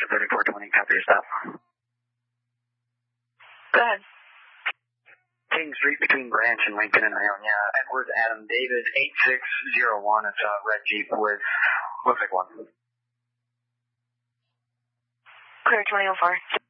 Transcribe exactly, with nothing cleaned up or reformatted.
Roger, thirty-four twenty, copy your stop. Go ahead. King Street between Branch and Lincoln and Ionia. Edwards Adam David, eight six zero one. It's a red Jeep with, looks like one. Clear twenty oh four.